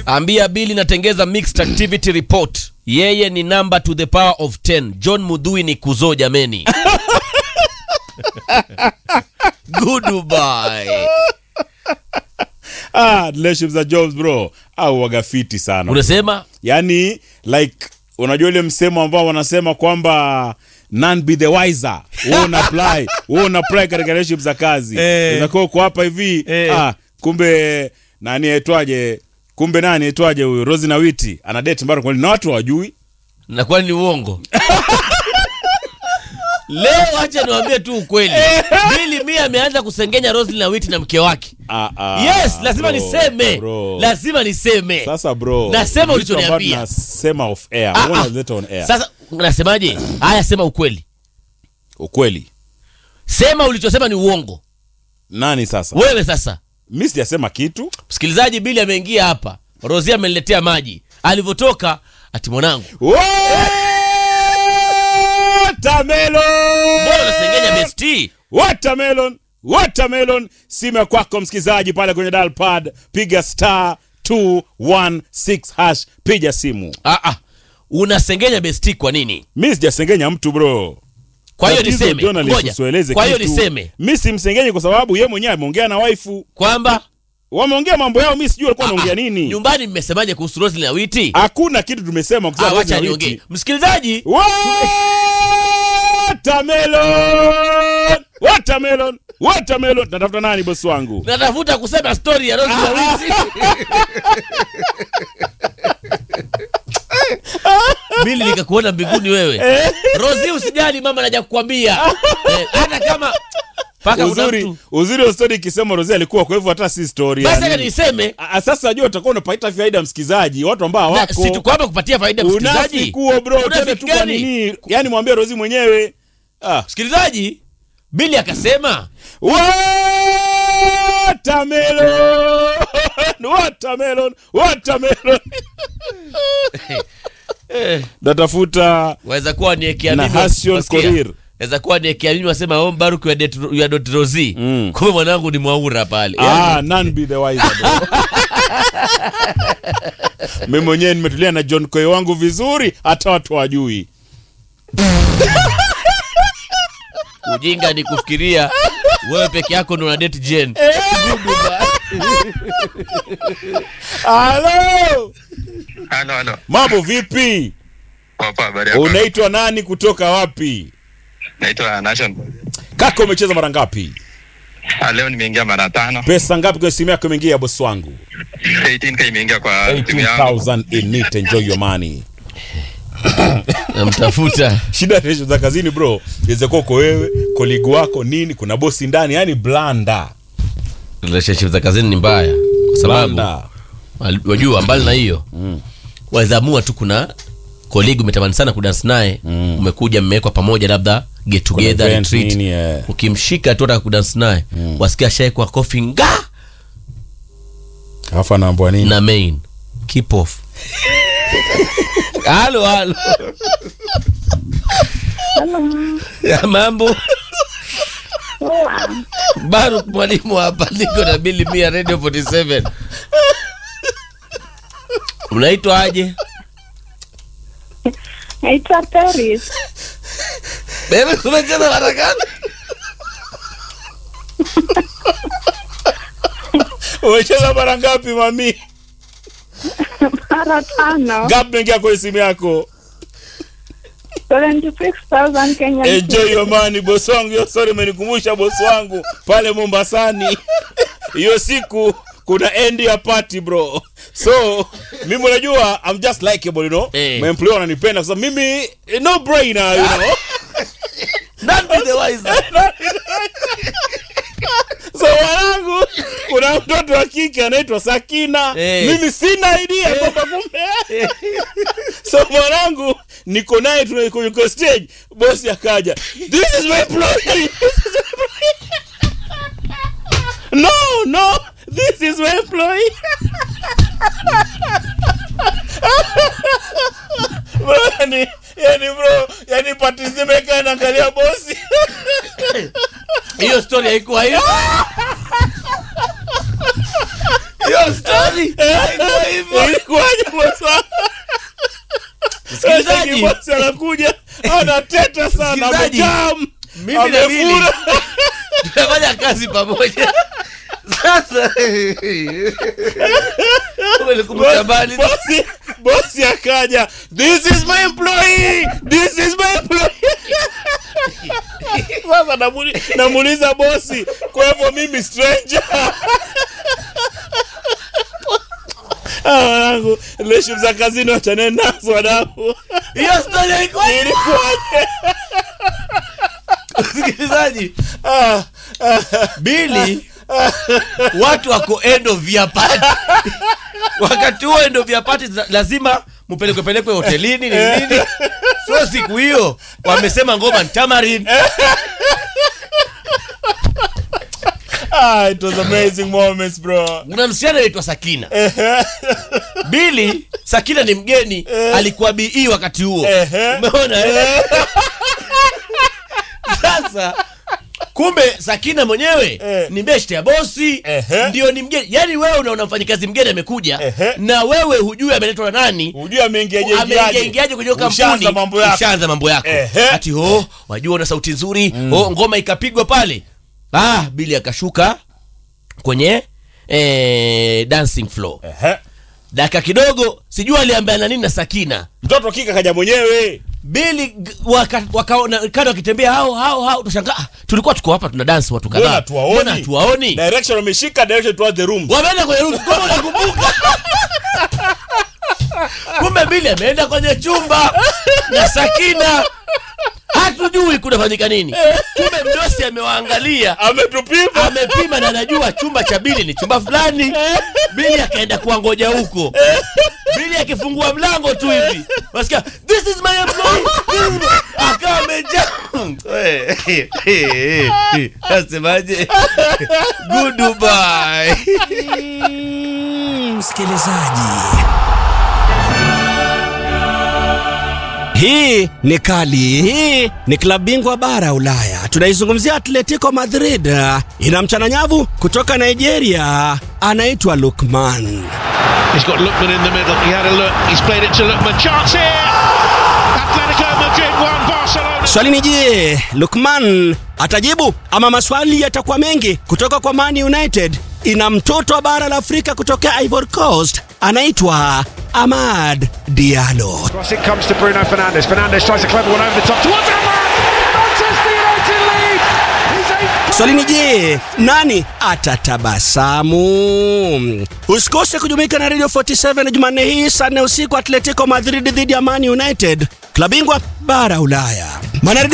Ambia Billy natengeza mixed activity report. Yeye ni number to the power of 10. John Mudhui ni kuzo jameni. Goodbye. Relationships za jobs bro. Au wagafiti sana. Unasema? Yani like unajua ile msemo ambao wanasema kwamba none be the wiser. Wewe apply katika relationships za kazi. Unaweza kuwa hapa hivi kumbe nani aitwaje? Kumbe nani aitwaje huyo? Rosie na Witi ana date mbara kwa na watu hawajui. Na kwani ni uongo? Leo acha niwaambie tu ukweli. Billy mimi ameanza kusengenya Rosie na Witi na mke wake. Yes, lazima niseme. Lazima niseme. Sasa bro. Nasema ulichoniambia. Nasema off air. Mbona let on air? Sasa unasemaje? Haya sema ukweli. Ukweli. Sema ulichosema ni uongo. Nani sasa? Wewe sasa. Mimi sijasema kitu. Msikilizaji, Billy ameingia hapa. Rosie ameniletea maji. Alivyotoka ati mwanangu. Watermelon. Mbona unasengenya bestie? Watermelon. Simu kwako msikizaji pale kwenye dial pad, piga *216#, piga simu. Unasengenya bestie kwa nini? Mimi sijasengenya mtu bro. Kwa hiyo niseme. Ngoja. Kwa hiyo niseme. Mimi simsengenye kwa sababu yeye mwenyewe ameongea na waifu kwamba wameongea mambo yao, mimi sijui alikuwa anaongea nini. Nyumbani mmesemaje kuhusu Rosie na Witi? Hakuna kitu tumesema kwa sababu acha niongee. Msikilizaji, Watermelon. Natafuta nani bosi wangu? Natafuta kusema story ya Rosie na Witi. Billy nikakuona mbinguni wewe. Rosie usijali mama anaja kukwambia. Hata kama paka uzuri wa story ikisema Rosie alikuwa, kwa hivyo hata si story yani. Basi niseme sasa unajua utakuwa unapata faida msikizaji, watu ambao hawako. Si tuko hapa kupatia faida msikizaji. Unafikuo bro, tena tu kwa nini? Yaani mwambie Rosie mwenyewe. Msikilizaji, Billy akasema watermelon. Datafuta waweza kuwa niekea mimi. Waweza kuwa niekea mimi wasema Baruk ya dot Rosie. Kumbe mwanangu ni Mwaura pale. None be the wiser. Mimi mwenyewe nimetulia na John Koyo wangu vizuri, hata watu wajui. Ujinga ni kufikiria wewe peke yako ndo una date Jen. Hello. Mambo vipi? Papa, bari yako. Unaitwa nani kutoka wapi? Naitwa Nation. Kaka umecheza mara ngapi? Leo nimeingia mara 5. Pesa ngapi kwa simu yako imeingia boss wangu? 18k imeingia kwa timu yangu. 18,000 in it, enjoy your money. Namtafuta. Shida resho za kazini bro. Iweze kuwa wewe, koligi wako nini, kuna bosi ndani, yani blanda. Relationship za kazini ni mbaya kwa sababu wajua mbali na hiyo. Wazaamua tu kuna colleague umetamani sana kudance naye, umekuja mmewekwa pamoja labda get together retreat. Ukimshika tu hata kudance naye, wasikia shaye kwa coffee nga. Alafu anaambia nini? Na main keep off. Halo. Ya mambo. Baruk mwalimu hapa, niko na Billy Mia Radio 47. Unaitwa aje? Naitwa Paris. Bebe umecheza mara gani? Umecheza mara ngapi mami? Mara 5. Ngapi ingia kwa simu yako? 26,000 Kenya. Enjoy your money boss wangu. Yo sorry umenikumbusha boss wangu pale Mombasani. Hiyo siku kuna end ya party bro. So mimi unajua I'm just likeable, you know. My employer wananipenda kwa sababu mimi no brainer, you know. Not be the wiser. So wanangu kuna mtoto wa kike anaitwa Sakina. Mimi sina idea kwamba kumbe. So mwanangu niko naye tuko stage, boss akaja. This is my employee. No, this is my employee. Yani party zimeka naangalia bosi. Hiyo story haikuwa hiyo. Hiyo story haikuwa hiyo. hivyo. Ilikuwaje bosi? Msikilizaji, bosi anakuja anateta sana, Msikilizaji, amejam. mimi na Billy tunafanya kazi pamoja. Sasa umelikumbusha bali bosi akaja, this is my employee. Sasa namuuliza bosi, kwa hivyo mimi stranger? Wanangu, relationship za kazini wachane nazo wanangu. hiyo story ilikuwaje? Msikilizaji, Billy, watu wako end of year party. Wakati huo end of year party lazima mpelekwe hotelini ni nini. So siku hiyo wamesema ngoma ni Tamarind. It was amazing moments bro. Kuna msichana anaitwa Sakina. Billy, Sakina ni mgeni, alikuwa BE wakati huo. Umeona Sasa kumbe Sakina mwenyewe ni best ya bosi, ndio ni mgeni. Yaani wewe unaona mfanyikazi mgeni amekuja na wewe hujui ameletwa na nani, hujui ameingiaje kwenye kampuni, ushaanza mambo yako. Ati wajua una sauti nzuri, ngoma ikapigwa pale. Billy akashuka kwenye dancing floor. Dakika kidogo sijui aliambiana nini na Sakina. Mtoto kika kaja mwenyewe. Billy wakaona kana wakitembea hao tushangaa. Tulikuwa tuko hapa tuna dance watu kadhaa. Mbona tuwaoni? Direction wameshika direction towards the room. Wameenda kwenye room. Kama unakumbuka. Kumbe Billy ameenda kwenye chumba na Sakina. Hatujui kunafanyika nini. Kumbe mdosi amewaangalia, amepima na anajua chumba cha Billy ni chumba fulani. Billy akaenda kuangoja huko. Billy akifungua mlango tu hivi, wasikia this is my employee. Akawa amejaa. Asemaje? Goodbye. Msikilizaji, hii ni kali. Hii ni klabu bingwa bara Ulaya. Tunaizungumzia Atletico Madrid. Ina mchana nyavu kutoka Nigeria, anaitwa Lookman. He's got Lookman in the middle. He had a look. He's played it to Lookman. Chance here. Atletico Madrid 1, Barcelona. Swali ni je, Lookman atajibu ama maswali yatakuwa mengi kutoka kwa Man United? Ina mtoto wa bara la Afrika kutoka Ivory Coast, anaitwa Amad Diallo. Cross it comes to Bruno Fernandes. Fernandes tries a clever one over the top towards Amad. Manchester United lead. Swali ni je, nani atatabasamu? Usikose kujumuika na Radio 47 Jumanne hii saa 4 usiku, Atletico Madrid dhidi ya Man United, klabu bingwa bara Ulaya.